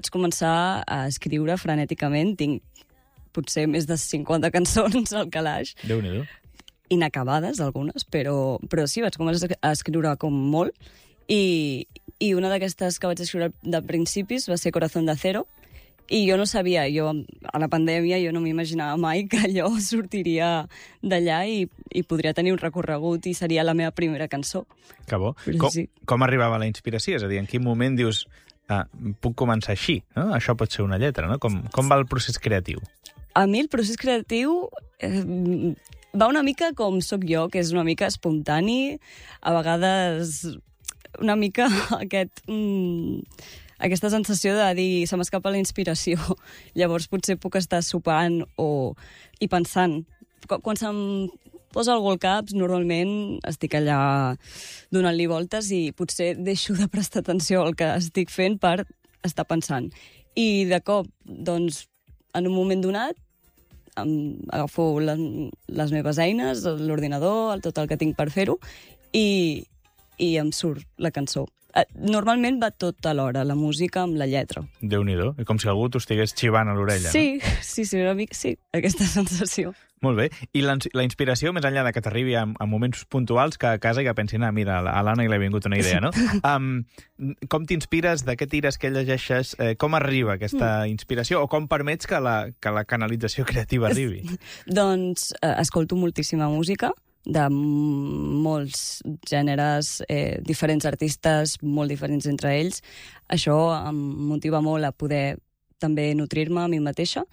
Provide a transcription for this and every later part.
vaig començar a escriure frenèticament. Tinc potser més de 50 cançons al calaix. Déu-n'hi-do. Inacabades, algunes, però sí, vaig començar a escriure com molt. I una d'aquestes que vaig escriure de principis va ser Corazón de Acero, i jo no sabia, a la pandèmia jo no m'imaginava mai que allò sortiria d'allà i podria tenir un recorregut i seria la meva primera cançó. Que bo. Sí. Com arribava la inspiració? És a dir, en quin moment dius puc començar així, no? Això pot ser una lletra, no? Com va el procés creatiu? A mi el procés creatiu va una mica com sóc jo, que és una mica espontani, a vegades una mica aquesta sensació de dir se m'escapa la inspiració. Llavors potser puc estar sopant i pensant. Quan se'm posa algú al cap, normalment estic allà donant-li voltes i potser deixo de prestar atenció al que estic fent per estar pensant. I de cop, doncs, en un moment donat, agafo les meves eines, l'ordinador, tot el que tinc per fer-ho, i em surt la cançó. Normalment va tot alhora, la música amb la lletra. Déu-n'hi-do. I com si algú t'ho estigués xivant a l'orella, sí, no? Sí, una mica, sí, aquesta sensació. Molt bé. I la inspiració, més enllà de que t'arribi en moments puntuals, que a casa i que pensin, mira, a l'Anna li ha vingut una idea, no? Com t'inspires? De què tires? Què llegeixes? Com arriba aquesta inspiració? O com permets que la canalització creativa arribi? Doncs escolto moltíssima música, de molts gèneres, diferents artistes, molt diferents entre ells. Això em motiva molt a poder també nutrir-me a mi mateixa.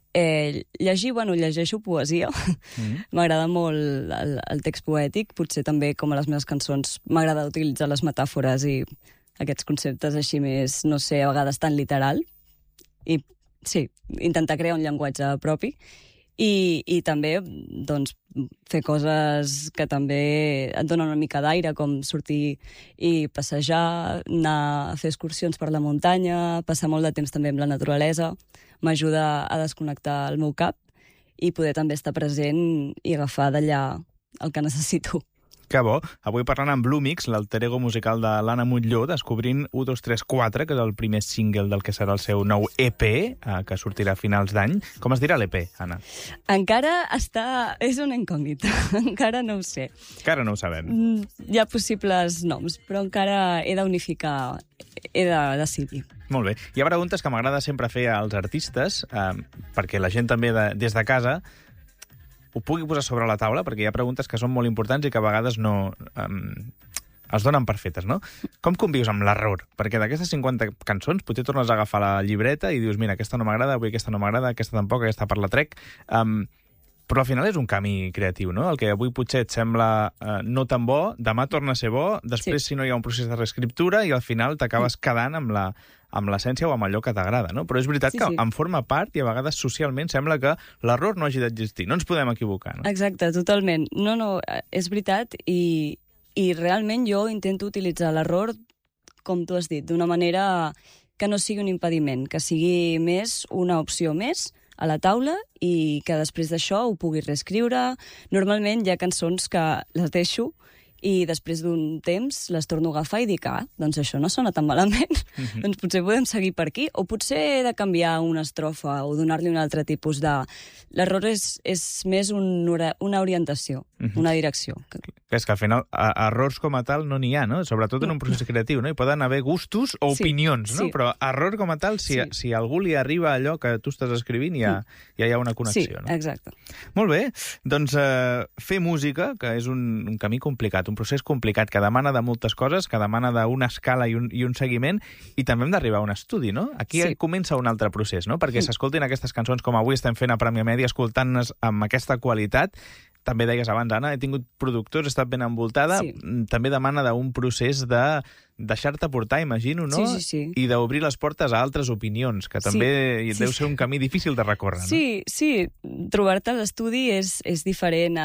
Llegeixo poesia. M'agrada molt el text poètic, potser també com a les meves cançons m'agrada utilitzar les metàfores i aquests conceptes així més, no sé, a vegades tan literal. I sí, intentar crear un llenguatge propi. I també, doncs, fer coses que també et donen una mica d'aire, com sortir i passejar, anar a fer excursions per la muntanya, passar molt de temps també amb la naturalesa, m'ajuda a desconnectar el meu cap i poder també estar present i agafar d'allà el que necessito. Que bo. Avui parlant amb Blue Mix, l'alter ego musical de l'Anna Mutlló, descobrint 1, 2, 3, 4, que és el primer single del que serà el seu nou EP, que sortirà a finals d'any. Com es dirà l'EP, Anna? Encara és una incògnita. Encara no ho sé. Encara no ho sabem. Hi ha possibles noms, però encara he d'unificar, he de decidir. Molt bé. Hi ha preguntes que m'agrada sempre fer als artistes, perquè la gent també des de casa ho pugui posar sobre la taula, perquè hi ha preguntes que són molt importants i que a vegades no es donen per fetes, no? Com convius amb l'error? Perquè d'aquestes 50 cançons potser tornes a agafar la llibreta i dius, mira, aquesta no m'agrada, avui aquesta no m'agrada, aquesta tampoc, aquesta per la trec. Però al final és un camí creatiu, no? El que avui potser et sembla no tan bo, demà torna a ser bo, després si no hi ha un procés de reescriptura i al final t'acabes quedant amb l'essència o amb allò que t'agrada, no? Però és veritat que en forma part i a vegades socialment sembla que l'error no hagi d'existir. No ens podem equivocar, no? Exacte, totalment. No, és veritat i realment jo intento utilitzar l'error, com tu has dit, d'una manera que no sigui un impediment, que sigui més una opció més a la taula i que després d'això ho pugui reescriure. Normalment hi ha cançons que les deixo i després d'un temps les torno a agafar i dic, doncs això no sona tan malament, doncs potser podem seguir per aquí, o potser he de canviar una estrofa o donar-li un altre tipus de... L'error és més una orientació, una direcció. És que al final errors com a tal no n'hi ha, no? Sobretot en un procés creatiu, no? Hi poden haver gustos o opinions, no? Però error com a tal, si a algú li arriba allò que tu estàs escrivint, ja hi ha una connexió, no? Sí, exacte. Molt bé, doncs fer música, que és un camí complicat, un procés complicat, que demana de moltes coses, que demana d'una escala i un seguiment, i també hem d'arribar a un estudi, no? Aquí comença un altre procés, no? Perquè s'escoltin aquestes cançons com avui estem fent a Premià Mèdia, escoltant-les amb aquesta qualitat. També deies abans, Anna, he tingut productors, he estat ben envoltada, també demana d'un procés de deixar-te portar, imagino, no? Sí. I d'obrir les portes a altres opinions, que també deu ser un camí difícil de recórrer, no? Sí, trobar-te a l'estudi és diferent.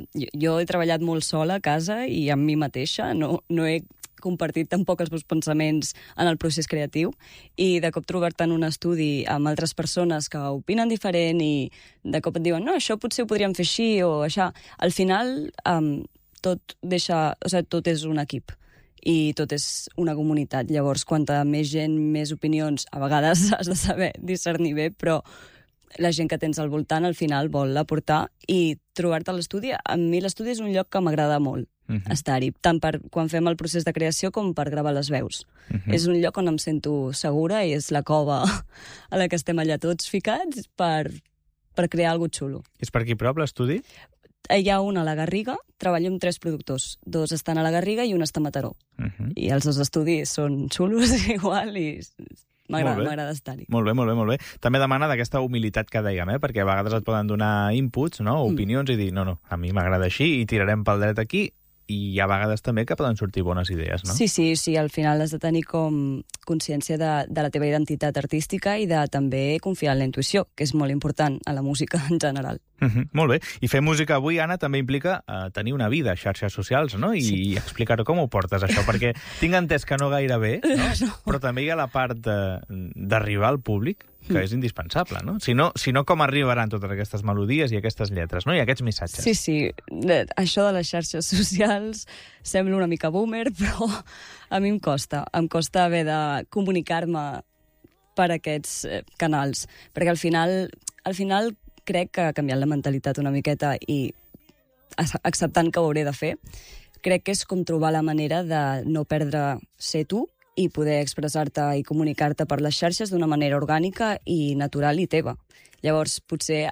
Jo he treballat molt sola a casa i amb mi mateixa, no he compartit tampoc els meus pensaments en el procés creatiu, i de cop trobar-te en un estudi amb altres persones que opinen diferent i de cop et diuen, no, això potser ho podríem fer així o això. Al final tot és un equip i tot és una comunitat. Llavors, quanta més gent, més opinions, a vegades has de saber discernir bé, però la gent que tens al voltant al final vol aportar i trobar-te a l'estudi. A mi l'estudi és un lloc que m'agrada molt estar-hi, tant per quan fem el procés de creació com per gravar les veus. És un lloc on em sento segura i és la cova a la que estem allà tots ficats per crear alguna cosa xulo. És per aquí prop, l'estudi? Hi ha un a la Garriga, treballo amb 3 productors. 2 estan a la Garriga i un està a Mataró. I els 2 estudis són xulos igual i m'agrada estar-hi. Molt bé. També demana d'aquesta humilitat que dèiem, perquè a vegades et poden donar inputs, no? Opinions, i dir, no, a mi m'agrada així i tirarem pel dret aquí, i hi ha vegades també que poden sortir bones idees, no? Sí, al final has de tenir com consciència de la teva identitat artística i de també confiar en la intuïció, que és molt important a la música en general. Molt bé. I fer música avui, Anna, també implica tenir una vida a xarxes socials, no? I explicar com ho portes, això, perquè tinc entès que no gaire bé, no? Però també hi ha la part d'arribar al públic, que és indispensable, no? Si no, com arribaran totes aquestes melodies i aquestes lletres, no? I aquests missatges. Sí. Això de les xarxes socials sembla una mica boomer, però a mi em costa. Em costa haver de comunicar-me per aquests canals, perquè al final crec que canviant la mentalitat una miqueta i acceptant que ho hauré de fer, crec que és com trobar la manera de no perdre ser tu i poder expressar-te i comunicar-te per les xarxes d'una manera orgànica i natural i teva. Llavors, potser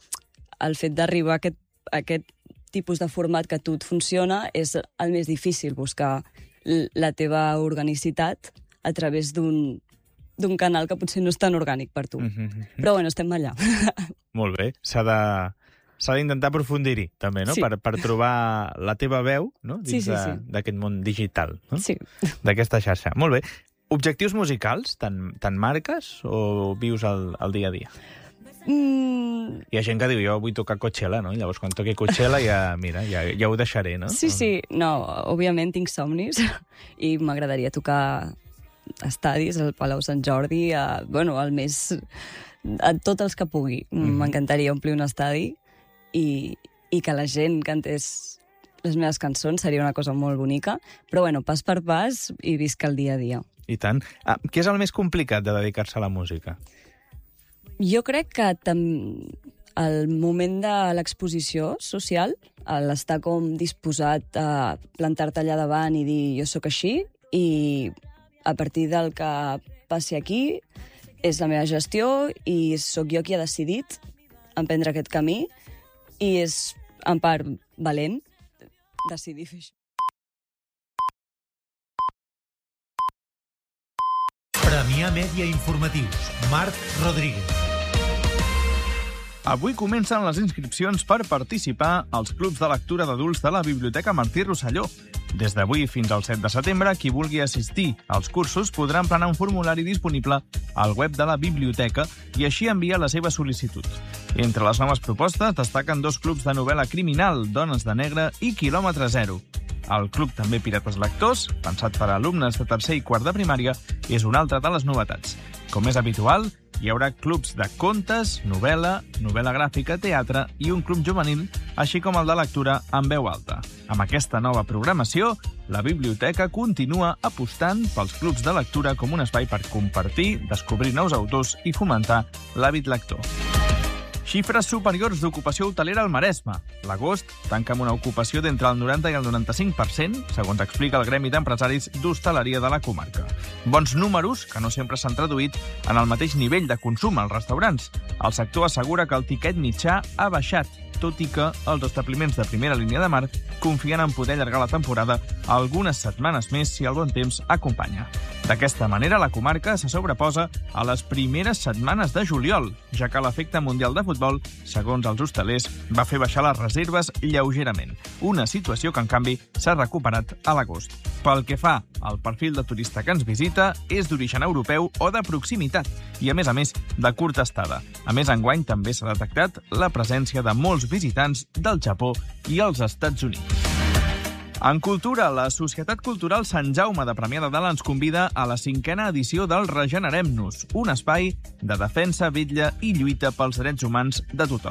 el fet d'arribar a aquest tipus de format que a tu et funciona és el més difícil, buscar la teva organicitat a través d'un canal que potser no és tan orgànic per tu. Però bueno, estem allà. Molt bé. S'ha d'intentar aprofundir-hi, també, no? Sí. Per trobar la teva veu, no? Dins d'aquest món digital, no? Sí. D'aquesta xarxa. Molt bé. Objectius musicals, te'n marques o vius el dia a dia? Hi ha gent que diu, jo vull tocar Coachella, no? Llavors, quan toqui Coachella, ja ho deixaré, no? Sí. No, òbviament tinc somnis i m'agradaria tocar estadis, al Palau Sant Jordi, a tots els que pugui. M'encantaria omplir un estadi i que la gent cantés les meves cançons, seria una cosa molt bonica, però bueno, pas per pas i visc el dia a dia. I tant. Què és el més complicat de dedicar-se a la música? Jo crec que el moment de l'exposició social, l'estar com disposat a plantar-te allà davant i dir jo sóc així, i a partir del que passi aquí és la meva gestió i sóc jo qui ha decidit emprendre aquest camí i és, en part, valent decidir fer això. Premià Mèdia Informatius. Marc Rodríguez. Avui comencen les inscripcions per participar als clubs de lectura d'adults de la Biblioteca Martí Rosselló. Des d'avui fins al 7 de setembre, qui vulgui assistir als cursos podrà emplenar un formulari disponible al web de la biblioteca i així enviar la seva sol·licitud. Entre les noves propostes destaquen 2 clubs de novel·la criminal, Dones de Negre i Quilòmetre Zero. El Club també Pirates Lectors, pensat per a alumnes de tercer i quart de primària, és una altra de les novetats. Com és habitual, hi haurà clubs de contes, novel·la gràfica, teatre i un club juvenil, així com el de lectura en veu alta. Amb aquesta nova programació, la biblioteca continua apostant pels clubs de lectura com un espai per compartir, descobrir nous autors i fomentar l'hàbit lector. Xifres superiors d'ocupació hotelera al Maresme. L'agost tanca amb una ocupació d'entre el 90 i el 95%, segons explica el Gremi d'Empresaris d'Hostaleria de la comarca. Bons números que no sempre s'han traduït en el mateix nivell de consum als restaurants. El sector assegura que el tiquet mitjà ha baixat, tot i que els establiments de primera línia de mar confien en poder allargar la temporada algunes setmanes més si el bon temps acompanya. D'aquesta manera, la comarca se sobreposa a les primeres setmanes de juliol, ja que l'efecte mundial de futbol, segons els hostalers, va fer baixar les reserves lleugerament, una situació que, en canvi, s'ha recuperat a l'agost. Pel que fa al perfil de turista que ens visita, és d'origen europeu o de proximitat, i a més, de curta estada. A més, enguany també s'ha detectat la presència de molts visitants del Japó i els Estats Units. En cultura, la Societat Cultural Sant Jaume de Premià de Dalt ens convida a la 5a edició del Regenerem-nos, un espai de defensa, vetlla i lluita pels drets humans de tothom.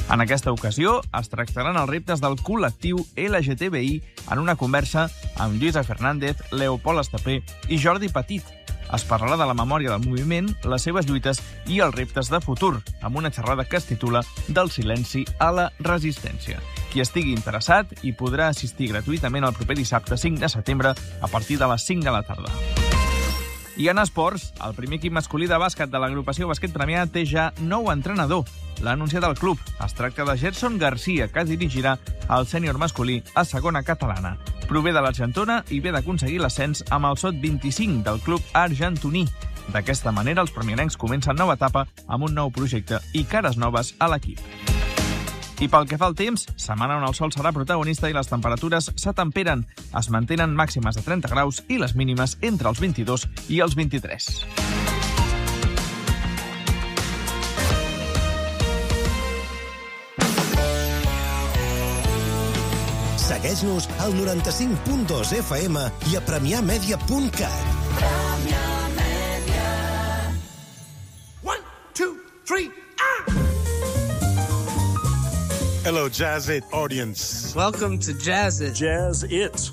En aquesta ocasió es tractaran els reptes del col·lectiu LGTBI en una conversa amb Lluïsa Fernández, Leopold Estapé i Jordi Petit. Es parlarà de la memòria del moviment, les seves lluites i els reptes de futur, amb una xerrada que es titula Del silenci a la resistència. Qui estigui interessat hi podrà assistir gratuïtament el proper dissabte 5 de setembre a partir de les 5 de la tarda. I en esports, el primer equip masculí de bàsquet de l'agrupació Basquet Premià té ja nou entrenador. L'ha anunciat el club. Es tracta de Gerson Garcia, que dirigirà el sènior masculí a segona catalana. Prové de l'Argentona i ve d'aconseguir l'ascens amb el SOT 25 del club argentoní. D'aquesta manera, els premianencs comencen nova etapa amb un nou projecte i cares noves a l'equip. I pel que fa al temps, setmana on el sol serà protagonista i les temperatures s'atemperen. Es mantenen màximes de 30 graus i les mínimes entre els 22 i els 23. Segueix-nos al 95.2 FM i a premiamedia.cat. One, two, three, Hello, Jazz It audience. Welcome to Jazz It. Jazz It.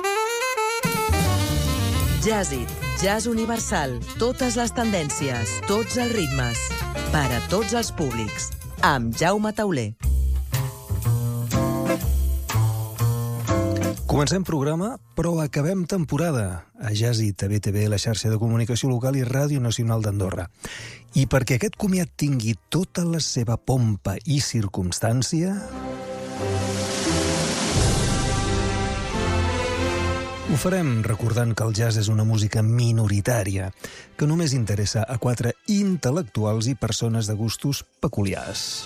Jazz It, jazz universal, totes les tendències, tots els ritmes, per a tots els públics, amb Jaume Tauler. Comencem programa, però acabem temporada a Jazz It, a BTV, la xarxa de comunicació local i Ràdio Nacional d'Andorra. I perquè aquest comiat tingui tota la seva pompa i circumstància, ho farem recordant que el jazz és una música minoritària, que només interessa a 4 intel·lectuals i persones de gustos peculiars.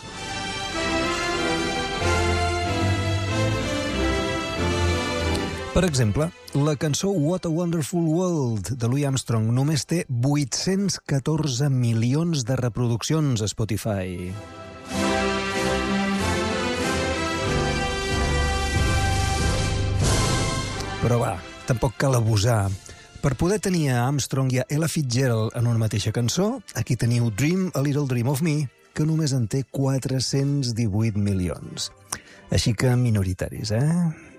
Per exemple, la cançó What a Wonderful World de Louis Armstrong només té 814 milions de reproduccions a Spotify. Però va, tampoc cal abusar. Per poder tenir a Armstrong i a Ella Fitzgerald en una mateixa cançó, aquí teniu Dream a Little Dream of Me, que només en té 418 milions. Així que minoritaris, eh?